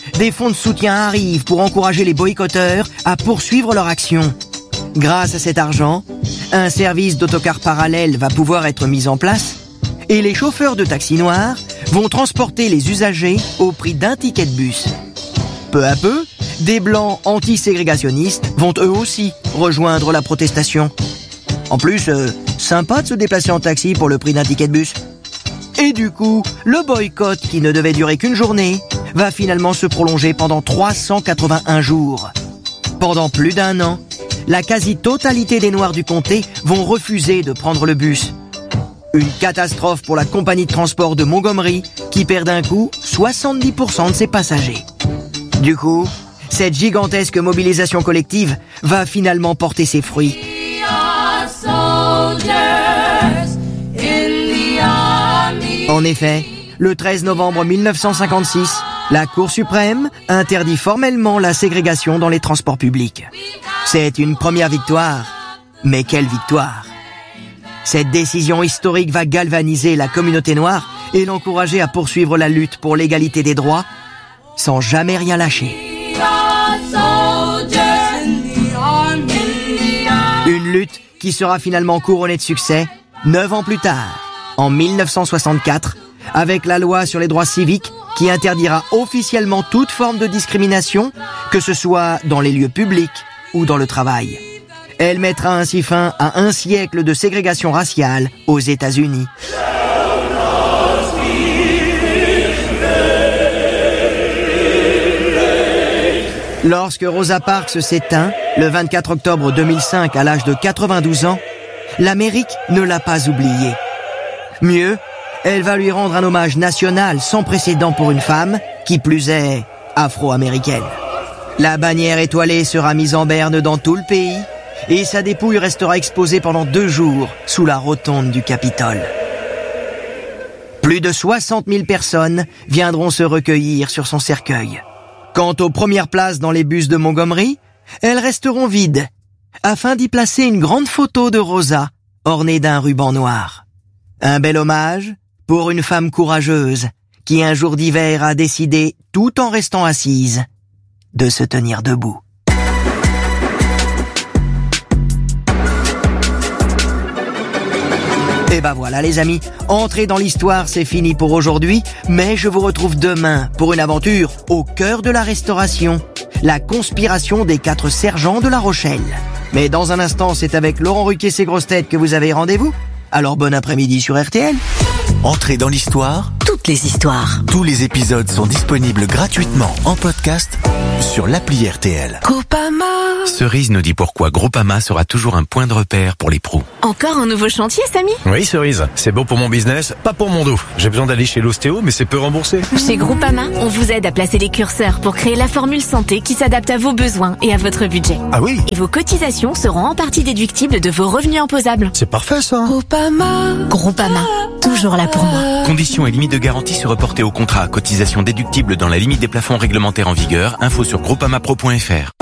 des fonds de soutien arrivent pour encourager les boycotteurs à poursuivre leur action. Grâce à cet argent, un service d'autocar parallèle va pouvoir être mis en place et les chauffeurs de taxis noirs vont transporter les usagers au prix d'un ticket de bus. Peu à peu, des blancs anti-ségrégationnistes vont eux aussi rejoindre la protestation. En plus, sympa de se déplacer en taxi pour le prix d'un ticket de bus. Et du coup, le boycott qui ne devait durer qu'une journée va finalement se prolonger pendant 381 jours. Pendant plus d'1 an, la quasi-totalité des Noirs du comté vont refuser de prendre le bus. Une catastrophe pour la compagnie de transport de Montgomery qui perd d'un coup 70% de ses passagers. Du coup, cette gigantesque mobilisation collective va finalement porter ses fruits. En effet, le 13 novembre 1956, la Cour suprême interdit formellement la ségrégation dans les transports publics. C'est une première victoire, mais quelle victoire! Cette décision historique va galvaniser la communauté noire et l'encourager à poursuivre la lutte pour l'égalité des droits sans jamais rien lâcher. Une lutte qui sera finalement couronnée de succès 9 ans plus tard, en 1964, avec la loi sur les droits civiques qui interdira officiellement toute forme de discrimination, que ce soit dans les lieux publics ou dans le travail. Elle mettra ainsi fin à 1 siècle de ségrégation raciale aux États-Unis. Lorsque Rosa Parks s'éteint, le 24 octobre 2005 à l'âge de 92 ans, l'Amérique ne l'a pas oubliée. Mieux, elle va lui rendre un hommage national sans précédent pour une femme, qui plus est afro-américaine. La bannière étoilée sera mise en berne dans tout le pays et sa dépouille restera exposée pendant 2 jours sous la rotonde du Capitole. Plus de 60 000 personnes viendront se recueillir sur son cercueil. Quant aux premières places dans les bus de Montgomery, elles resteront vides, afin d'y placer une grande photo de Rosa, ornée d'un ruban noir. Un bel hommage pour une femme courageuse, qui un jour d'hiver a décidé, tout en restant assise, de se tenir debout. Et ben voilà les amis, entrer dans l'histoire c'est fini pour aujourd'hui, mais je vous retrouve demain pour une aventure au cœur de la Restauration, la conspiration des 4 sergents de La Rochelle. Mais dans un instant, c'est avec Laurent Ruquier et ses grosses têtes que vous avez rendez-vous. Alors bon après-midi sur RTL. Entrez dans l'histoire. Toutes les histoires. Tous les épisodes sont disponibles gratuitement en podcast sur l'appli RTL. Groupama. Cerise nous dit pourquoi Groupama sera toujours un point de repère pour les pros. Encore un nouveau chantier, Samy? Oui, Cerise. C'est bon pour mon business, pas pour mon dos. J'ai besoin d'aller chez l'ostéo, mais c'est peu remboursé. Chez Groupama, on vous aide à placer les curseurs pour créer la formule santé qui s'adapte à vos besoins et à votre budget. Ah oui? Et vos cotisations seront en partie déductibles de vos revenus imposables. C'est parfait, ça. Groupama, toujours là pour moi. Conditions et limites de garantie se reporter au contrat. Cotisation déductible dans la limite des plafonds réglementaires en vigueur. Info sur groupamapro.fr.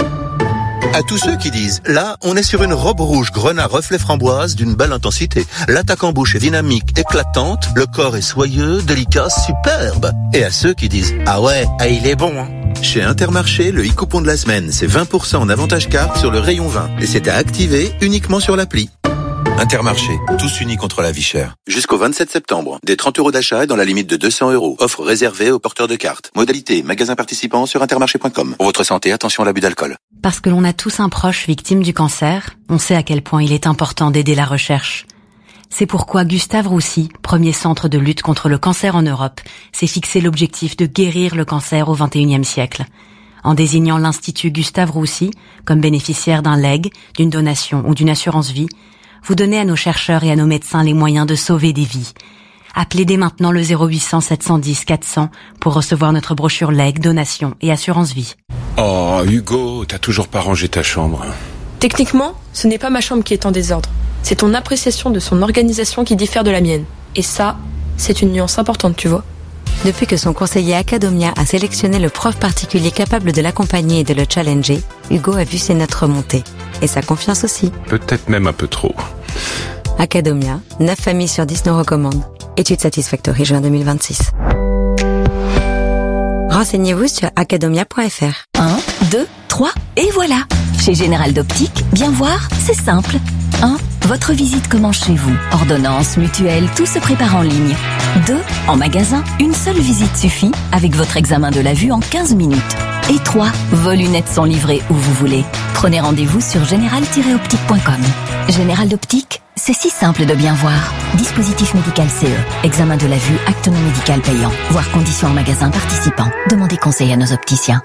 À tous ceux qui disent, là, on est sur une robe rouge grenat reflet framboise d'une belle intensité. L'attaque en bouche est dynamique, éclatante, le corps est soyeux, délicat, superbe. Et à ceux qui disent, ah ouais, il est bon, hein. Chez Intermarché, le e-coupon de la semaine, c'est 20% en avantage carte sur le rayon 20. Et c'est à activer uniquement sur l'appli. Intermarché, tous unis contre la vie chère. Jusqu'au 27 septembre, des 30 € d'achat dans la limite de 200 €. Offre réservée aux porteurs de cartes. Modalité, magasin participant sur intermarché.com. Pour votre santé, attention à l'abus d'alcool. Parce que l'on a tous un proche victime du cancer, on sait à quel point il est important d'aider la recherche. C'est pourquoi Gustave Roussy, premier centre de lutte contre le cancer en Europe, s'est fixé l'objectif de guérir le cancer au XXIe siècle. En désignant l'Institut Gustave Roussy comme bénéficiaire d'un legs, d'une donation ou d'une assurance vie, vous donnez à nos chercheurs et à nos médecins les moyens de sauver des vies. Appelez dès maintenant le 0800 710 400 pour recevoir notre brochure legs, donation et assurance vie. Oh, Hugo, t'as toujours pas rangé ta chambre. Techniquement, ce n'est pas ma chambre qui est en désordre. C'est ton appréciation de son organisation qui diffère de la mienne. Et ça, c'est une nuance importante, tu vois. Depuis que son conseiller Academia a sélectionné le prof particulier capable de l'accompagner et de le challenger, Hugo a vu ses notes remonter. Et sa confiance aussi. Peut-être même un peu trop. Academia, 9 familles sur 10 nous recommandent. Étude Satisfactory, juin 2026. Renseignez-vous sur academia.fr. 1, 2, 3, et voilà. Chez Général d'Optique, bien voir, c'est simple. 1. Votre visite commence chez vous. Ordonnance, mutuelle, tout se prépare en ligne. 2. En magasin, une seule visite suffit avec votre examen de la vue en 15 minutes. Et 3. Vos lunettes sont livrées où vous voulez. Prenez rendez-vous sur général-optique.com. Général d'Optique, c'est si simple de bien voir. Dispositif médical CE. Examen de la vue, acte non médical payant. Voir conditions en magasin participant. Demandez conseil à nos opticiens.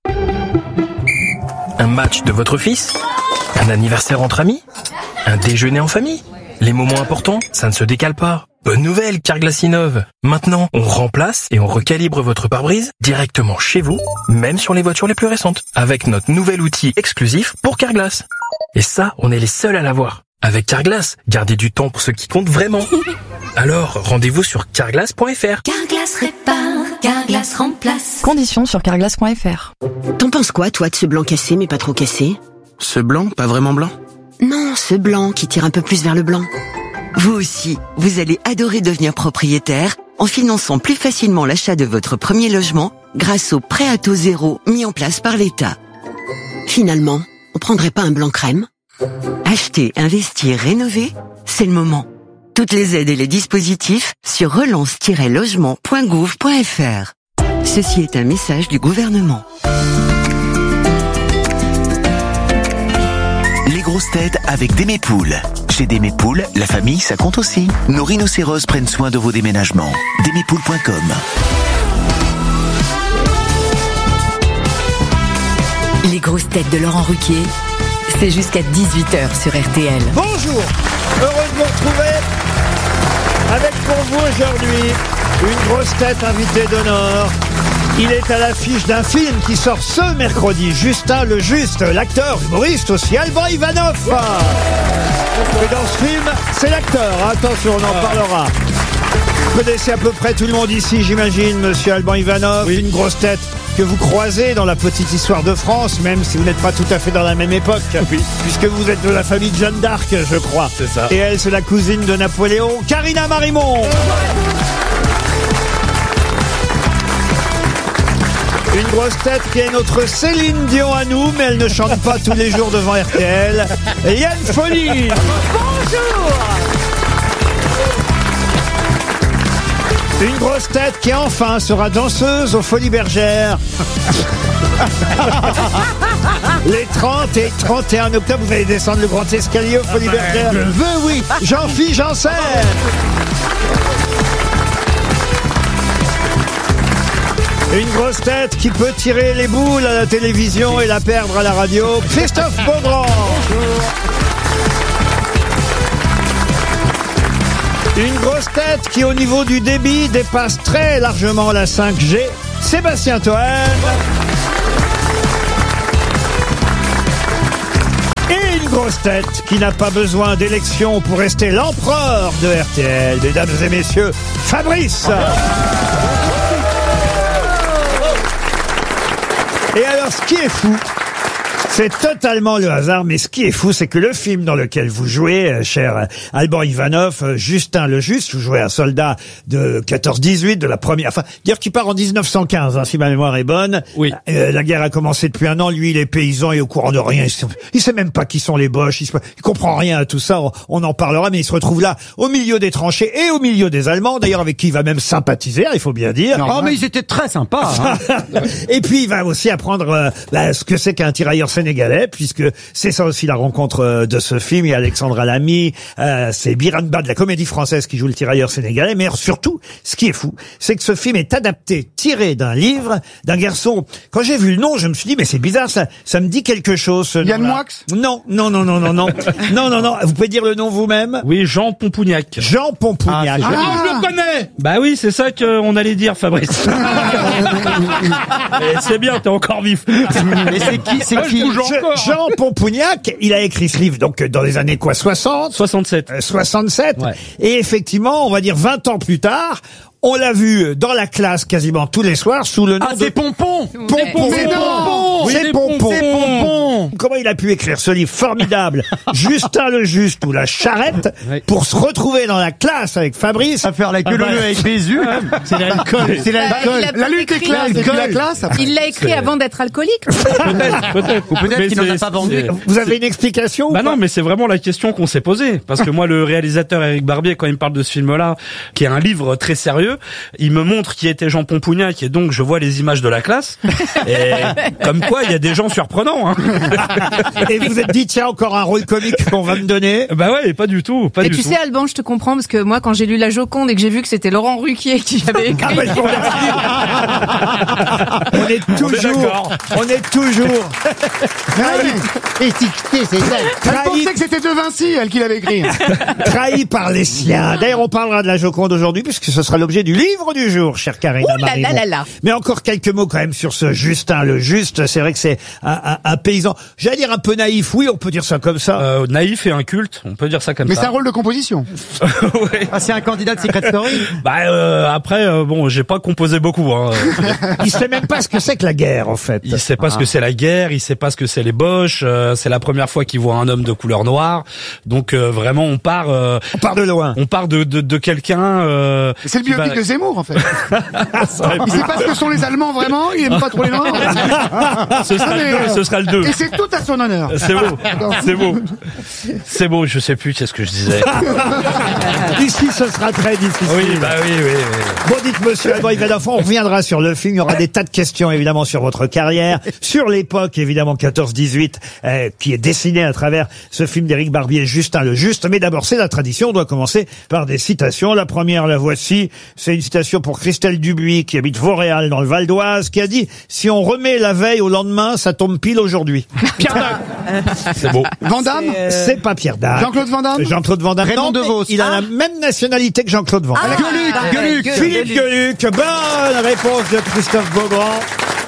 Un match de votre fils? Un anniversaire entre amis? Un déjeuner en famille? Les moments importants, ça ne se décale pas. Bonne nouvelle, Carglass innove. Maintenant, on remplace et on recalibre votre pare-brise directement chez vous, même sur les voitures les plus récentes, avec notre nouvel outil exclusif pour Carglass. Et ça, on est les seuls à l'avoir. Avec Carglass, gardez du temps pour ce qui compte vraiment. Alors, rendez-vous sur carglass.fr. Carglass répare, Carglass remplace. Conditions sur carglass.fr. T'en penses quoi, toi, de ce blanc cassé mais pas trop cassé? Ce blanc, pas vraiment blanc? Non, ce blanc qui tire un peu plus vers le blanc. Vous aussi, vous allez adorer devenir propriétaire en finançant plus facilement l'achat de votre premier logement grâce au prêt à taux zéro mis en place par l'État. Finalement, on prendrait pas un blanc crème? Acheter, investir, rénover, c'est le moment. Toutes les aides et les dispositifs sur relance-logement.gouv.fr. Ceci est un message du gouvernement. Les grosses têtes avec Démépoules. Chez Démépoules, la famille, ça compte aussi. Nos rhinocéros prennent soin de vos déménagements. Démépoules.com. Les grosses têtes de Laurent Ruquier, c'est jusqu'à 18h sur RTL. Bonjour, heureux de vous retrouver avec pour vous aujourd'hui une grosse tête invitée d'honneur. Il est à l'affiche d'un film qui sort ce mercredi, Justin le Juste, l'acteur, humoriste aussi, Alban Ivanov. Et dans ce film, c'est l'acteur, attention, on en parlera. Vous connaissez à peu près tout le monde ici, j'imagine, monsieur Alban Ivanov, une grosse tête que vous croisez dans la petite histoire de France, même si vous n'êtes pas tout à fait dans la même époque, puisque vous êtes de la famille de Jeanne d'Arc, je crois. C'est ça. Et elle, c'est la cousine de Napoléon, Karina Marimond. Une grosse tête qui est notre Céline Dion à nous, mais elle ne chante pas tous les jours devant RTL. Yann Folly. Bonjour. Une grosse tête qui enfin sera danseuse aux Folies Bergères. Les 30 et 31 octobre, vous allez descendre le grand escalier aux Folies Bergères. Je veux, oui. Jean-Philippe Janssen. Une grosse tête qui peut tirer les boules à la télévision et la perdre à la radio, Christophe Beaugrand. Une grosse tête qui, au niveau du débit, dépasse très largement la 5G, Sébastien Toen. Et une grosse tête qui n'a pas besoin d'élection pour rester l'empereur de RTL, mesdames et messieurs, Fabrice. Et alors, ce qui est fou, c'est totalement le hasard, mais ce qui est fou, c'est que le film dans lequel vous jouez, cher Alban Ivanov, Justin le Juste, vous jouez un soldat de 14-18, de la première, enfin, dire qu'il part en 1915, hein, si ma mémoire est bonne. Oui. La guerre a commencé depuis un an, lui, il est paysan et au courant de rien. Il sait même pas qui sont les Boches, il comprend rien à tout ça, on en parlera, mais il se retrouve là, au milieu des tranchées et au milieu des Allemands, d'ailleurs, avec qui il va même sympathiser, il faut bien dire. Oh, mais ils étaient très sympas, hein. Et puis, il va aussi apprendre ce que c'est qu'un tirailleur sénégalais, puisque c'est ça aussi la rencontre de ce film. Il y a Alexandra Lamy, c'est Biranba de la Comédie Française qui joue le tirailleur sénégalais. Mais surtout, ce qui est fou, c'est que ce film est adapté, tiré d'un livre d'un garçon. Quand j'ai vu le nom, je me suis dit, mais c'est bizarre, ça me dit quelque chose. Yann Moix? Non. Non. Vous pouvez dire le nom vous-même? Oui, Jean Pompougnac. Jean Pompougnac. Je le connais. Bah oui, c'est ça qu'on allait dire, Fabrice. C'est bien, t'es encore vif. Mais c'est qui Jean Pompougnac, il a écrit ce livre donc dans les années quoi, 60 67. 67. Ouais. Et effectivement, on va dire 20 ans plus tard, on l'a vu dans la classe quasiment tous les soirs sous le nom de c'est Pompon. Pompon. C'est Pompon. Oui, c'est Pompon. comment il a pu écrire ce livre formidable, Justin le Juste ou La Charrette, pour se retrouver dans la classe avec Fabrice. À faire la gueule avec Bézu. C'est l'alcool. C'est l'alcool. La lutte est classe, et puis la classe. Il l'a écrit avant d'être alcoolique. Peut-être. Ou peut-être qu'il n'en a pas vendu. Vous avez une explication? Bah non, mais c'est vraiment la question qu'on s'est posée. Parce que moi, le réalisateur Éric Barbier, quand il me parle de ce film-là, qui est un livre très sérieux, il me montre qui était Jean Pompougnac, et donc je vois les images de la classe. Et comme quoi, il y a des gens surprenants. Hein. Et vous êtes dit, tiens, encore un rôle comique qu'on va me donner? Bah ouais, pas du tout. Et tu sais, Alban, je te comprends, parce que moi, quand j'ai lu La Joconde et que j'ai vu que c'était Laurent Ruquier qui avait écrit... On est toujours. Étiqueté, c'est ça. Elle pensait que c'était De Vinci, elle, qui l'avait écrit. Trahi par les siens. D'ailleurs, on parlera de La Joconde aujourd'hui, puisque ce sera l'objet du livre du jour, chère Karina Marie. Mais encore quelques mots quand même sur ce Justin le Juste. C'est vrai que c'est un paysan, j'allais dire un peu naïf. Oui, on peut dire ça comme ça. Naïf et inculte, on peut dire ça comme ça. Mais c'est un rôle de composition. Ouais. Ah, c'est un candidat de Secret Story. Bah après, bon, j'ai pas composé beaucoup. Hein. Il sait même pas ce que c'est que la guerre, en fait. Il sait pas ce que c'est la guerre, il sait pas ce que c'est les Boches. C'est la première fois qu'il voit un homme de couleur noire. Donc vraiment, on part de loin. On part de quelqu'un. C'est le biopic de Zemmour, en fait. Il sait pas ce que sont les Allemands vraiment. Il aime pas trop les Noirs. Ce sera le 2. Et c'est tout à son honneur. C'est beau. C'est beau. C'est beau. Je sais plus qu'est-ce que je disais. Ici, ce sera très difficile. Oui, bah oui. Bon, dites, monsieur Alban Ivanov, on reviendra sur le film. Il y aura des tas de questions, évidemment, sur votre carrière, sur l'époque, évidemment, 14-18, qui est dessinée à travers ce film d'Éric Barbier, Justin le Juste. Mais d'abord, c'est la tradition. On doit commencer par des citations. La première, la voici. C'est une citation pour Christelle Dubuis, qui habite Vauréal, dans le Val d'Oise, qui a dit « Si on remet la veille au lendemain, ça tombe pile aujourd'hui. » Pierre Dac. C'est beau. Van Damme. C'est pas Pierre Dac. Jean-Claude Van Damme. Jean-Claude Van Damme. Raymond DeVos. Il a la même nationalité que Jean-Claude Van Damme. Gueluc. Philippe Gueluc. Bonne réponse de Christophe Beaugrand.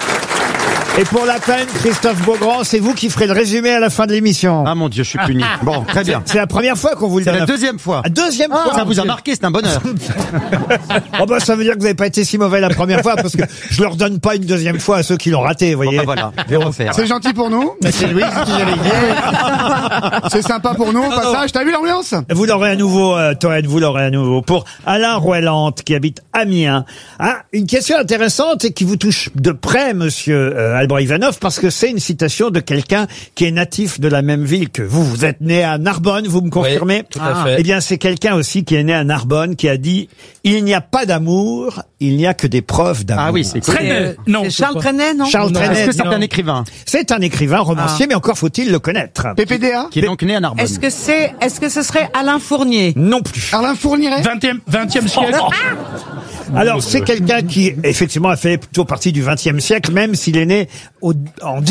Et pour la peine, Christophe Beaugrand, c'est vous qui ferez le résumé à la fin de l'émission. Ah mon Dieu, je suis puni. Bon, très bien. C'est la première fois qu'on vous le donne. C'est la deuxième fois. Deuxième fois. Ça vous a marqué, c'est un bonheur. Oh bah ça veut dire que vous n'avez pas été si mauvais la première fois, parce que je leur donne pas une deuxième fois à ceux qui l'ont raté, vous voyez. Bon, bah voilà, c'est gentil pour nous. C'est Louis qui j'allais dire. C'est sympa pour nous, au passage. T'as vu l'ambiance? Vous l'aurez à nouveau, Toen, vous l'aurez à nouveau. Pour Alain Rouellante, qui habite Amiens. Ah, une question intéressante et qui vous touche de près, monsieur Alban Ivanov, parce que c'est une citation de quelqu'un qui est natif de la même ville que vous. Vous êtes né à Narbonne, vous me confirmez? Oui, tout à fait. Eh bien, c'est quelqu'un aussi qui est né à Narbonne, qui a dit « Il n'y a pas d'amour, il n'y a que des preuves d'amour. » Ah oui, c'est Trenet. Non. C'est Charles Trenet, non? Charles Trenet. Est-ce que c'est un écrivain? C'est un écrivain, romancier, mais encore faut-il le connaître. PPDA. Qui est donc né à Narbonne. Est-ce que ce serait Alain Fournier? Non plus. Alain Fournier. 20e siècle. Alors, c'est quelqu'un qui, effectivement, a fait plutôt partie du XXe siècle, même s'il est né en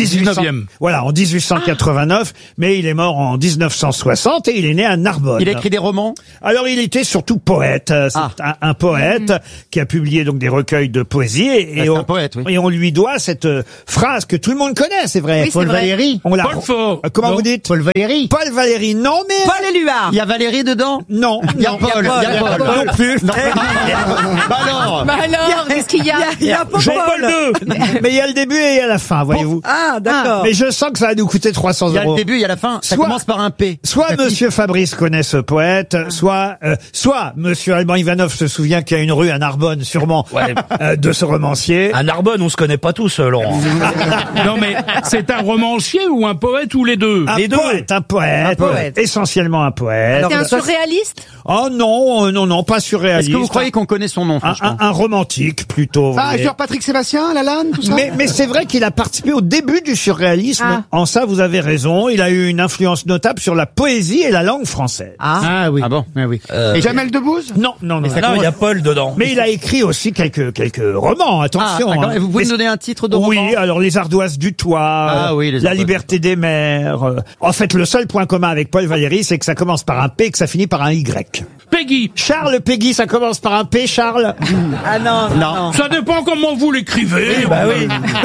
1889, mais il est mort en 1960 et il est né à Narbonne. Il a écrit des romans? Alors, il était surtout poète. C'est un poète qui a publié donc des recueils de poésie et un poète, oui. Et on lui doit cette phrase que tout le monde connaît, c'est vrai. Oui, Paul Valéry. On l'a. Paul Fort. Comment vous dites? Paul Valéry. Paul Valéry, non, mais... Paul Éluard. Il y a Valérie dedans? Non. Il y a Paul. Non plus. Bah alors. Bah alors, qu'est-ce qu'il y a? Il y a Jean-Paul II. Mais il y a le début et il y a la fin, voyez-vous. Ah, d'accord. Mais je sens que ça va nous coûter 300 Il y a euros. le début, il y a la fin. Ça commence par un P. Soit monsieur Fabrice connaît ce poète, soit monsieur Alban Ivanov se souvient qu'il y a une rue à Narbonne, sûrement, de ce romancier. À Narbonne, on se connaît pas tous, Laurent. Non mais c'est un romancier ou un poète ou les deux? Un poète, essentiellement un poète. C'est un surréaliste? Oh non, non, pas surréaliste. Est-ce que vous croyez qu'on connaît son nom, franchement? Un romantique, plutôt. Ah, sur Patrick Sébastien, Lalanne, tout ça? Mais c'est vrai qu'il a participé au début du surréalisme. En ça, vous avez raison. Il a eu une influence notable sur la poésie et la langue française. Ah oui. Ah bon, oui. Et Jamel Debbouze? Non. Non, il y a Paul dedans. Mais il a écrit aussi quelques romans, attention. Ah, et vous pouvez me donner un titre de roman? Oui, alors Les Ardoises du Toit, La Liberté des mers. En fait, le seul point commun avec Paul Valéry, c'est que ça commence par un P et que ça finit par un Y. Peggy. Charles Peggy, ça commence par un P, Charles? Ah non. Ça dépend comment vous l'écrivez. Bah oui. Donc, C'est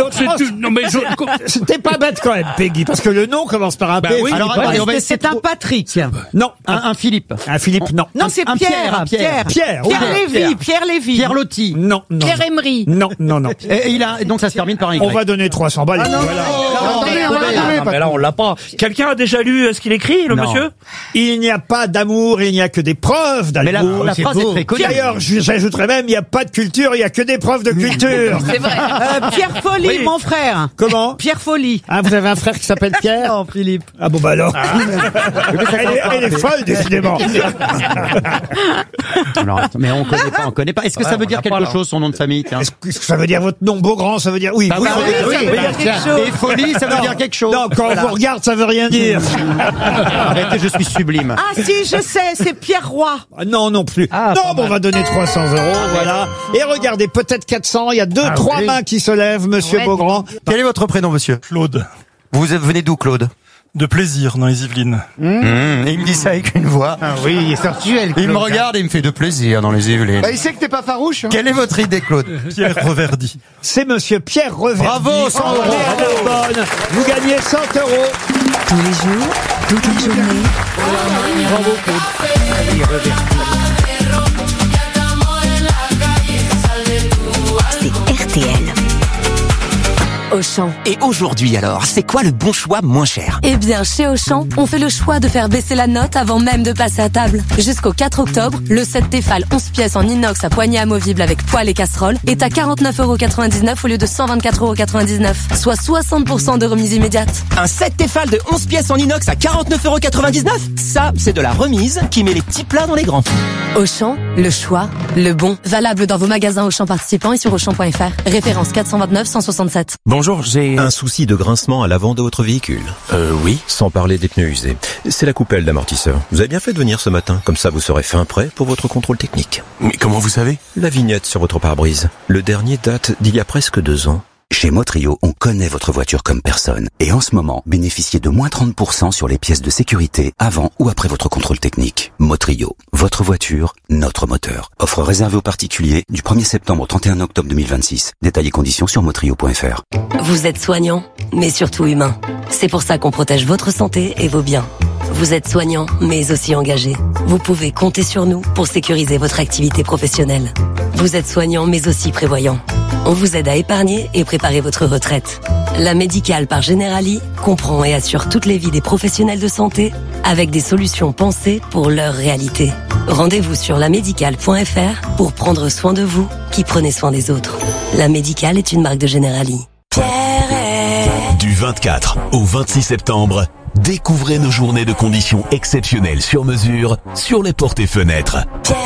Non, mais C'était pas bête quand même, Peggy, parce que le nom commence par un P. Bah oui, Alors, attendez, on va essayer C'est un Patrick. Non. un Philippe. Un Philippe, non. Non, c'est un Pierre. Pierre. Pierre, Pierre oui. Lévy. Pierre Lévy. Pierre Lotti. Non, non. Pierre Emery. Non, non, non. Et il a, donc ça se termine par un Y. On va donner 300 balles. et puis voilà. Mais là, on l'a pas. Quelqu'un a déjà lu ce qu'il écrit, le Non. monsieur? Il n'y a pas d'amour, il n'y a que des preuves Mais d'amour. la phrase est très connue. D'ailleurs, j'ajouterais même, il n'y a pas de culture, il n'y a que des preuves de culture. C'est vrai. Pierre Folly, Oui. mon frère. Comment? Pierre Folly. Ah, vous avez un frère qui s'appelle Pierre? Non, Philippe. Ah bon, bah alors. Elle est folle, décidément. Alors, attends, mais on connaît pas. Est-ce que ça veut dire quelque chose, son nom de famille, tiens? Est-ce que ça veut dire votre nom, Beaugrand? Ça veut dire, oui. Bah oui, ça veut dire quelque chose. Et folie, ça veut dire quelque chose. Non, quand on vous regarde, ça veut rien dire. Arrêtez, je suis sublime. Ah si, je sais, c'est Pierre Roy. Ah, non, non plus. Ah, non, bon, on va donner 300 €, voilà. Et regardez, peut-être 400. Il y a trois mains qui se lèvent, monsieur Beaugrand. Quel est votre prénom, monsieur? Claude. Vous venez d'où, Claude? De Plaisir, dans les Yvelines. Et il me dit ça avec une voix. Ah oui, il est sensuel. Il me regarde et il me fait de plaisir dans les Yvelines. Bah, il sait que t'es pas farouche. Hein. Quelle est votre idée, Claude? Pierre Reverdy. C'est monsieur Pierre Reverdy. Bravo, 100 €. Bonne. Vous gagnez 100 €. Tous les jours, toute la journée. Bravo, Claude. C'est RTL. Auchan. Et aujourd'hui alors, c'est quoi le bon choix moins cher? Eh bien, chez Auchan, on fait le choix de faire baisser la note avant même de passer à table. Jusqu'au 4 octobre, le set Tefal 11 pièces en inox à poignée amovible avec poêle et casserole est à 49,99 € au lieu de 124,99 €, soit 60% de remise immédiate. Un set Tefal de 11 pièces en inox à 49,99 €? Ça, c'est de la remise qui met les petits plats dans les grands. Auchan, le choix, le bon. Valable dans vos magasins Auchan participants et sur Auchan.fr. Référence 429 167. Bonjour, j'ai un souci de grincement à l'avant de votre véhicule. Oui. Sans parler des pneus usés. C'est la coupelle d'amortisseur. Vous avez bien fait de venir ce matin, comme ça vous serez fin prêt pour votre contrôle technique. Mais comment vous savez? La vignette sur votre pare-brise. Le dernier date d'il y a presque 2 ans. Chez Motrio, on connaît votre voiture comme personne. Et en ce moment, bénéficiez de moins 30% sur les pièces de sécurité avant ou après votre contrôle technique. Motrio, votre voiture, notre moteur. Offre réservée aux particuliers du 1er septembre au 31 octobre 2026. Détails et conditions sur motrio.fr. Vous êtes soignant, mais surtout humain. C'est pour ça qu'on protège votre santé et vos biens. Vous êtes soignant, mais aussi engagé. Vous pouvez compter sur nous pour sécuriser votre activité professionnelle. Vous êtes soignant, mais aussi prévoyant. On vous aide à épargner et préparer votre retraite. La Médicale par Generali comprend et assure toutes les vies des professionnels de santé avec des solutions pensées pour leur réalité. Rendez-vous sur lamédicale.fr pour prendre soin de vous qui prenez soin des autres. La Médicale est une marque de Generali. Du 24 au 26 septembre, découvrez nos journées de conditions exceptionnelles sur mesure sur les portes et fenêtres.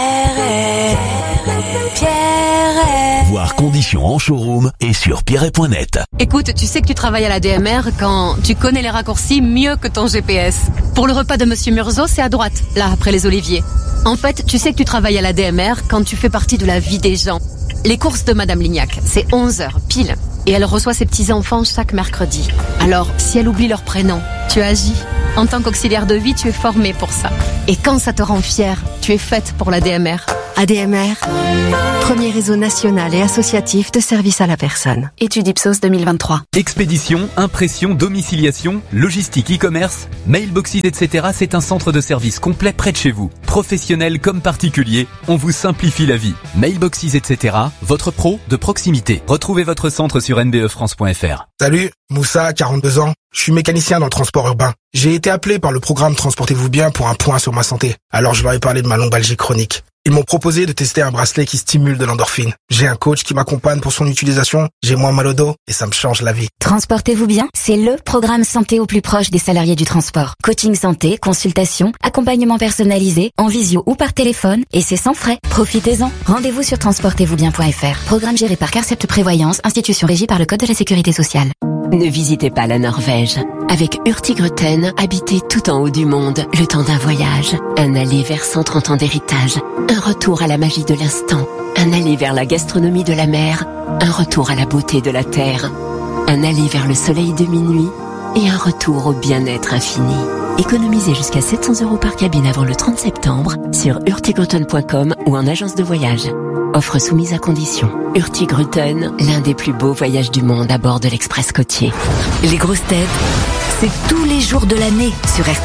Voir conditions en showroom et sur pierret.net. Écoute, tu sais que tu travailles à la DMR quand tu connais les raccourcis mieux que ton GPS. Pour le repas de Monsieur Murzo, c'est à droite, là, après les oliviers. En fait, tu sais que tu travailles à la DMR quand tu fais partie de la vie des gens. Les courses de Madame Lignac, c'est 11h, pile. Et elle reçoit ses petits-enfants chaque mercredi. Alors, si elle oublie leur prénom, tu agis. En tant qu'auxiliaire de vie, tu es formé pour ça. Et quand ça te rend fier, tu es faite pour la DMR. ADMR, premier réseau national et associatif de services à la personne. Étude Ipsos 2023. Expédition, impression, domiciliation, logistique, e-commerce, mailboxes, etc. C'est un centre de service complet près de chez vous. Professionnels comme particuliers, on vous simplifie la vie. Mailboxes, etc. Votre pro de proximité. Retrouvez votre centre sur nbefrance.fr. Salut, Moussa, 42 ans. Je suis mécanicien dans le transport urbain. J'ai été appelé par le programme Transportez-vous bien pour un point sur ma santé. Alors je leur ai parlé de ma lombalgie chronique. Ils m'ont proposé de tester un bracelet qui stimule de l'endorphine. J'ai un coach qui m'accompagne pour son utilisation, j'ai moins mal au dos et ça me change la vie. Transportez-vous bien, c'est le programme santé au plus proche des salariés du transport. Coaching santé, consultation, accompagnement personnalisé, en visio ou par téléphone, et c'est sans frais. Profitez-en. Rendez-vous sur transportez-vous-bien.fr. Programme géré par Carcept Prévoyance, institution régie par le Code de la Sécurité sociale. Ne visitez pas la Norvège. Avec Hurtigruten, habitez tout en haut du monde, le temps d'un voyage. Un aller vers 130 ans d'héritage. Un retour à la magie de l'instant. Un aller vers la gastronomie de la mer. Un retour à la beauté de la terre. Un aller vers le soleil de minuit. Et un retour au bien-être infini. Économisez jusqu'à 700 € par cabine avant le 30 septembre sur hurtigruten.com ou en agence de voyage. Offre soumise à condition. Hurtigruten, l'un des plus beaux voyages du monde à bord de l'Express côtier. Les grosses têtes, c'est tous les jours de l'année sur RTL.